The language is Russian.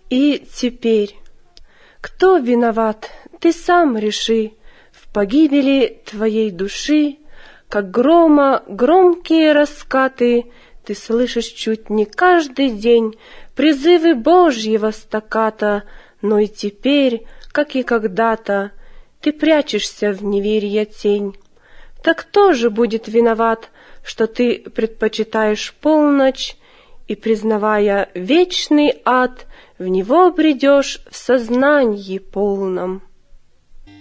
И теперь, кто виноват, ты сам реши, в погибели твоей души, как грома громкие раскаты, ты слышишь чуть не каждый день призывы Божьего стакката, но и теперь, как и когда-то, ты прячешься в неверия тень. Так кто же будет виноват, что ты предпочитаешь полночь, и, признавая вечный ад, в него бредешь в сознанье полном?